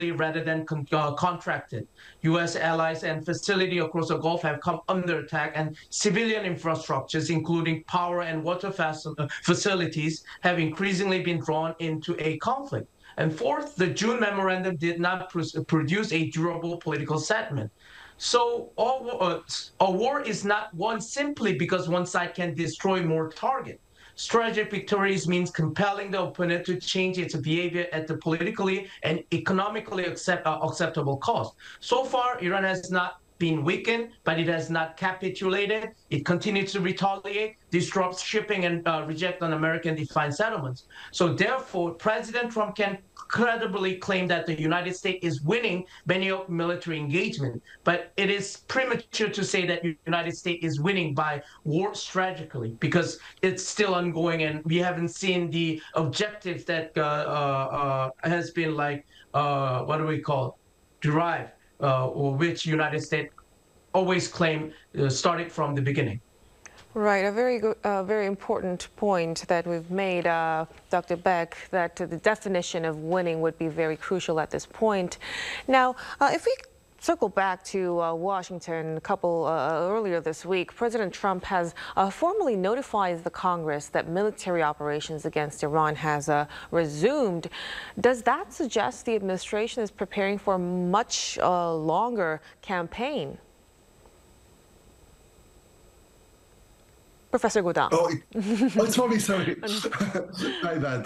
rather than contracted. U.S. allies and facility across the Gulf have come under attack, and civilian infrastructures, including power and water facilities, have increasingly been drawn into a conflict. And fourth, the June memorandum did not produce a durable political settlement. So a war is not won simply because one side can destroy more targets. Strategic victories means compelling the opponent to change its behavior at the politically and economically acceptable cost. So far, Iran has not been weakened, but it has not capitulated. It continues to retaliate, disrupts shipping, and reject on American-defined settlements. So therefore, President Trump can credibly claim that the United States is winning many military engagement, but it is premature to say that the United States is winning by war strategically because it's still ongoing and we haven't seen the objectives that has been like what do we call derived or which United States always claim started from the beginning. Right, a very good, very important point that we've made, Dr. Beck, that the definition of winning would be very crucial at this point. Now, if we circle back to Washington a couple earlier this week, President Trump has formally notified the Congress that military operations against Iran has resumed. Does that suggest the administration is preparing for a much longer campaign? Professor Godin. It's for me, sorry. My bad.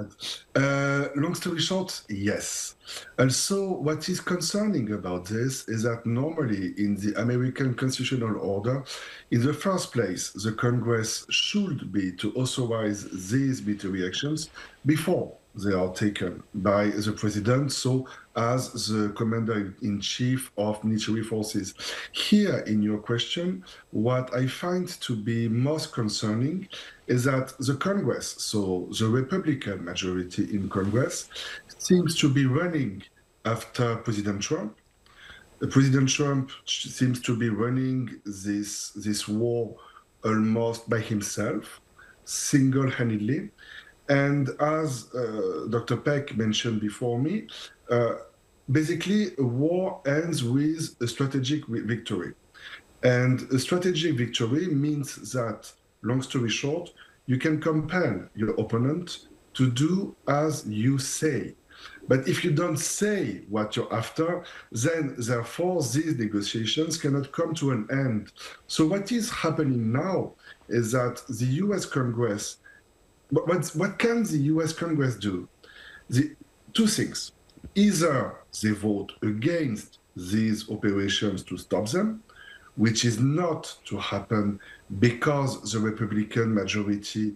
Long story short, yes. Also, what is concerning about this is that normally in the American constitutional order, in the first place, the Congress should be to authorize these military actions before they are taken by the president, so as the commander-in-chief of military forces. Here, in your question, what I find to be most concerning is that the Congress, so the Republican majority in Congress, seems to be running after President Trump. President Trump seems to be running this war almost by himself, single-handedly. And as Dr. Peck mentioned before me, basically a war ends with a strategic victory. And a strategic victory means that, long story short, you can compel your opponent to do as you say. But if you don't say what you're after, then therefore these negotiations cannot come to an end. So what is happening now is that the US Congress, what can the US Congress do? Two things. Either they vote against these operations to stop them, which is not to happen because the Republican majority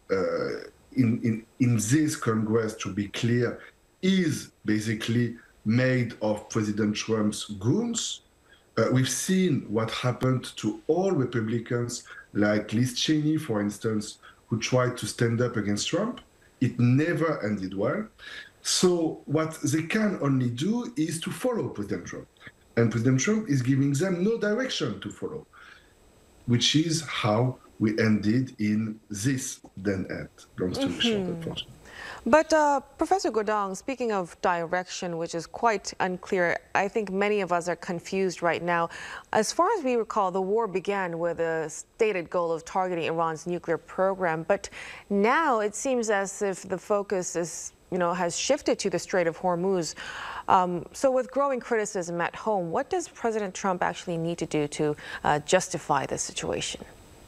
in this Congress, to be clear, is basically made of President Trump's goons. We've seen what happened to all Republicans, like Liz Cheney, for instance, who tried to stand up against Trump. It never ended well. So what they can only do is to follow President Trump. And President Trump is giving them no direction to follow, which is how we ended in this then end. Long story short, unfortunately. But Professor Godin, speaking of direction, which is quite unclear, I think many of us are confused right now. As far as we recall, the war began with a stated goal of targeting Iran's nuclear program. But now it seems as if the focus is, has shifted to the Strait of Hormuz. So with growing criticism at home, what does President Trump actually need to do to justify this situation?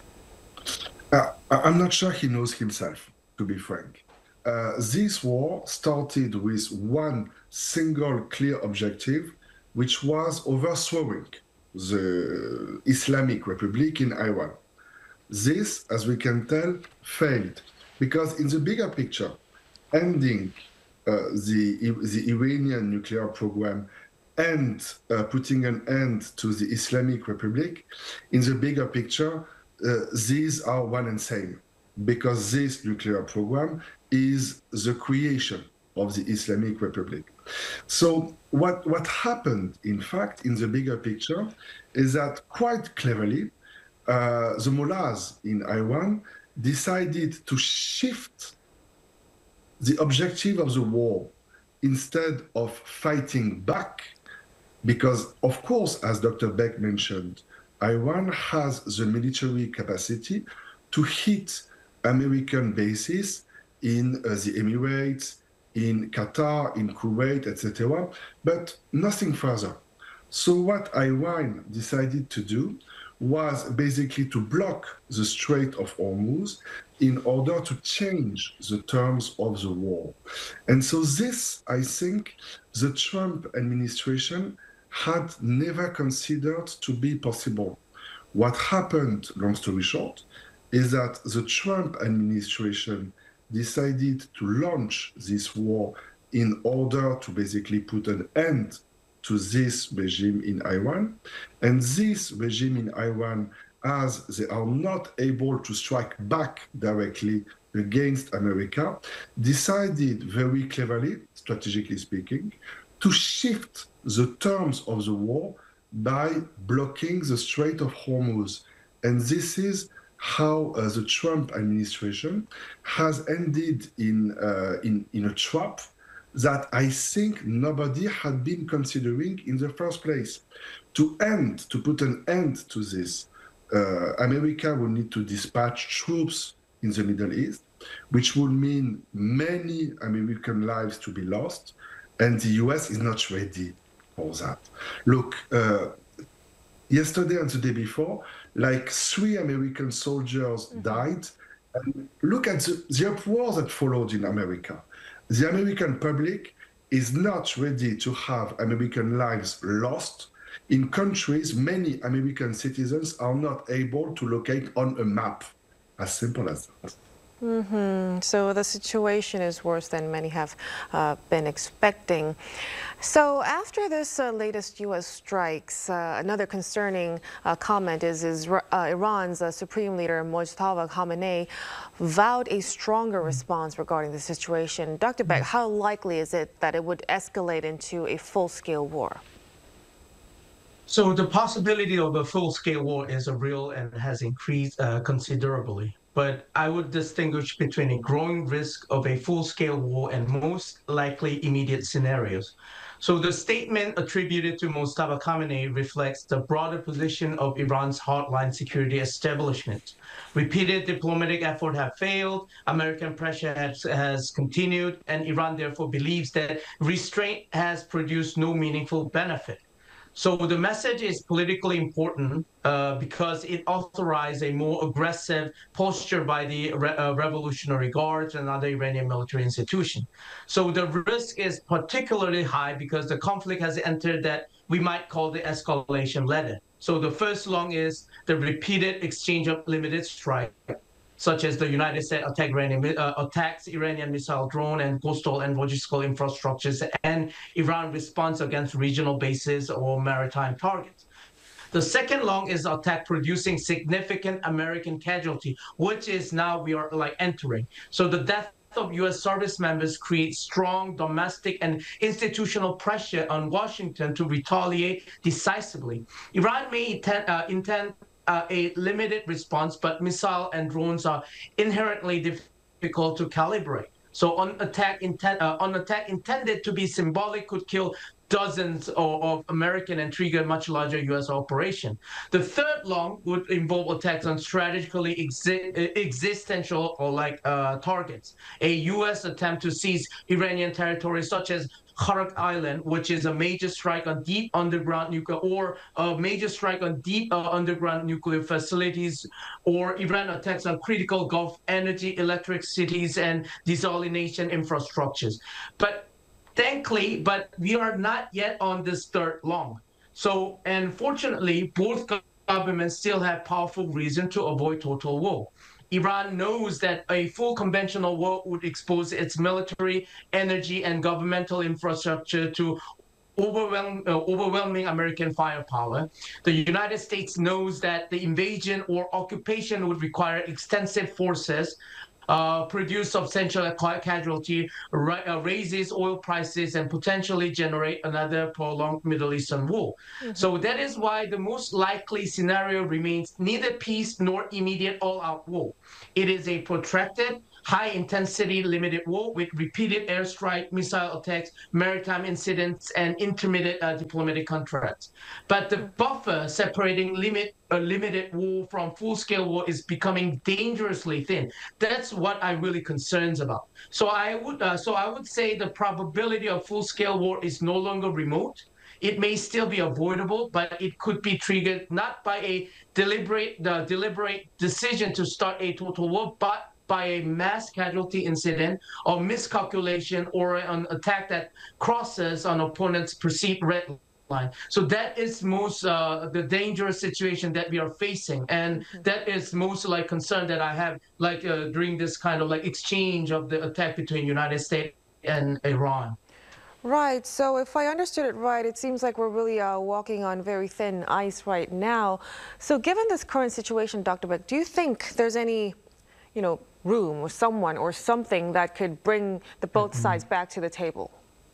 I'm not sure he knows himself, to be frank. This war started with one single clear objective, which was overthrowing the Islamic Republic in Iran. This, as we can tell, failed, because in the bigger picture, ending the Iranian nuclear program and putting an end to the Islamic Republic, in the bigger picture, these are one and same, because this nuclear program is the creation of the Islamic Republic. So what happened, in fact, in the bigger picture, is that quite cleverly, the mullahs in Iran decided to shift the objective of the war instead of fighting back, because, of course, as Dr. Beck mentioned, Iran has the military capacity to hit American bases in the Emirates, in Qatar, in Kuwait, etc., but nothing further. So what Iran decided to do was basically to block the Strait of Hormuz in order to change the terms of the war. And so this, I think, the Trump administration had never considered to be possible. What happened, long story short, is that the Trump administration decided to launch this war in order to basically put an end to this regime in Iran. And this regime in Iran, as they are not able to strike back directly against America, decided very cleverly, strategically speaking, to shift the terms of the war by blocking the Strait of Hormuz. And this is how the Trump administration has ended in a trap that I think nobody had been considering in the first place. To put an end to this, America will need to dispatch troops in the Middle East, which would mean many American lives to be lost, and the US is not ready for that. Look, yesterday and the day before, like 3 American soldiers died. And look at the uproar that followed in America. The American public is not ready to have American lives lost. In countries, many American citizens are not able to locate on a map. As simple as that. So the situation is worse than many have been expecting. So after this latest U.S. strikes, another concerning comment is Iran's Supreme Leader Mojtaba Khamenei vowed a stronger response regarding the situation. Dr. Beck, how likely is it that it would escalate into a full-scale war? So the possibility of a full-scale war is real and has increased considerably. But I would distinguish between a growing risk of a full-scale war and most likely immediate scenarios. So the statement attributed to Mojtaba Khamenei reflects the broader position of Iran's hardline security establishment. Repeated diplomatic efforts have failed, American pressure has continued, and Iran therefore believes that restraint has produced no meaningful benefit. So the message is politically important because it authorized a more aggressive posture by the Revolutionary Guards and other Iranian military institutions. So the risk is particularly high because the conflict has entered that we might call the escalation ladder. So the first lung is the repeated exchange of limited strike, such as the United States attacks Iranian missile drone and coastal and logistical infrastructures, and Iran response against regional bases or maritime targets. The second lung is attack producing significant American casualty, which is now we are entering. So the death of U.S. service members creates strong domestic and institutional pressure on Washington to retaliate decisively. Iran may intend a limited response, but missile and drones are inherently difficult to calibrate. So on attack intended to be symbolic could kill dozens of American and trigger much larger U.S. operation. The third lung would involve attacks on strategically existential or targets. A U.S. attempt to seize Iranian territory such as Kharak Island, which is a major strike on deep underground nuclear, or a major strike on deep underground nuclear facilities, or Iran attacks on critical Gulf energy, electricities, and desalination infrastructures. But thankfully, we are not yet on this third lung. So, and fortunately, both governments still have powerful reason to avoid total war. Iran knows that a full conventional war would expose its military, energy, and governmental infrastructure to overwhelming American firepower. The United States knows that the invasion or occupation would require extensive forces, produce substantial casualty, raises oil prices, and potentially generate another prolonged Middle Eastern war. So that is why the most likely scenario remains neither peace nor immediate all-out war. It is a protracted, high-intensity limited war with repeated airstrike, missile attacks, maritime incidents, and intermittent diplomatic contracts. But the buffer separating limited war from full-scale war is becoming dangerously thin. That's what I'm really concerned about. So I would say the probability of full-scale war is no longer remote. It may still be avoidable, but it could be triggered not by a deliberate decision to start a total war, but by a mass casualty incident or miscalculation or an attack that crosses an opponent's perceived red line. So that is most the dangerous situation that we are facing, and that is most like concern that I have during this kind of like exchange of the attack between United States and Iran. Right. So if I understood it right, it seems like we're really walking on very thin ice right now. So given this current situation, Dr. Baek, do you think there's any, room or someone or something that could bring the both sides back to the table?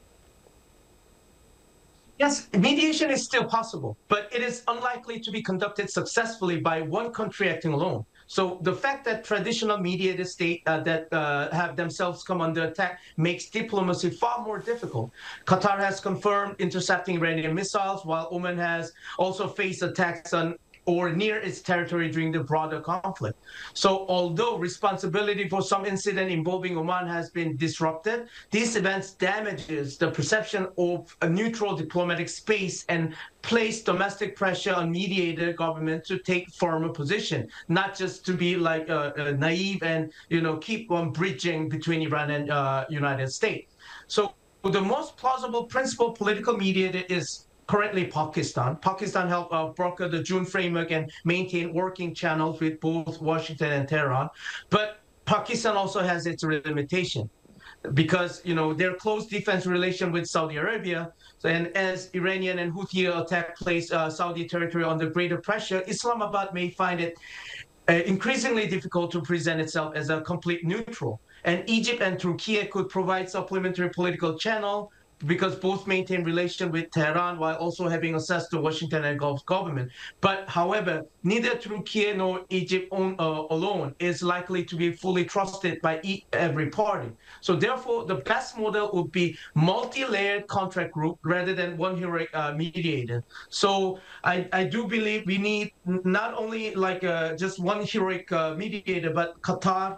Yes, mediation is still possible, but it is unlikely to be conducted successfully by one country acting alone. So the fact that traditional mediated states that have themselves come under attack makes diplomacy far more difficult. Qatar has confirmed intercepting Iranian missiles, while Oman has also faced attacks on or near its territory during the broader conflict. So although responsibility for some incident involving Oman has been disrupted, these events damages the perception of a neutral diplomatic space and place domestic pressure on mediated government to take firmer position, not just to be like naive and keep on bridging between Iran and United States. So the most plausible principal political mediator is currently Pakistan. Pakistan helped broker the June framework and maintain working channels with both Washington and Tehran. But Pakistan also has its limitation because, their close defense relation with Saudi Arabia. And as Iranian and Houthi attack place Saudi territory under greater pressure, Islamabad may find it increasingly difficult to present itself as a complete neutral. And Egypt and Turkey could provide supplementary political channel because both maintain relation with Tehran while also having access to Washington and Gulf government. But however, neither Turkey nor Egypt alone is likely to be fully trusted by every party. So therefore, the best model would be multi-layered contract group rather than one heroic mediator. So I do believe we need not only just one heroic mediator, but Qatar,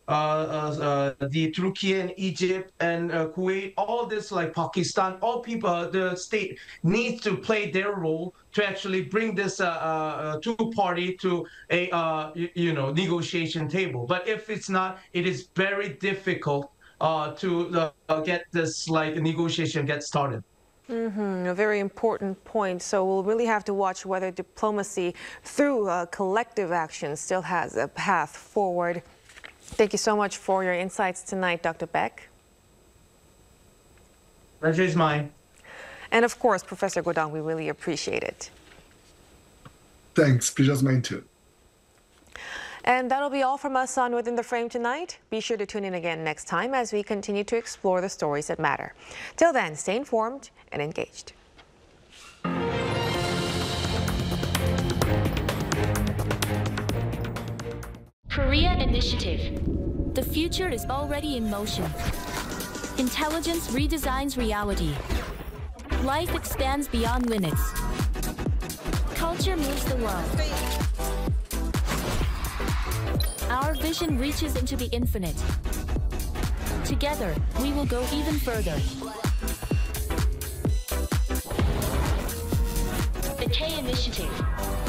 the Turkey and Egypt and Kuwait, all this like Pakistan, all people, the state needs to play their role to actually bring this two-party to a negotiation table. But if it's not, it is very difficult to get this negotiation get started. A very important point. So we'll really have to watch whether diplomacy through collective action still has a path forward. Thank you so much for your insights tonight, Dr. Baek. Pleasure is mine. And of course, Professor Godong, we really appreciate it. Thanks. Pleasure's mine too. And that'll be all from us on Within the Frame tonight. Be sure to tune in again next time as we continue to explore the stories that matter. Till then, stay informed and engaged. Korea Initiative. The future is already in motion. Intelligence redesigns reality. Life expands beyond limits. Culture moves the world. Our vision reaches into the infinite. Together, we will go even further. The K Initiative.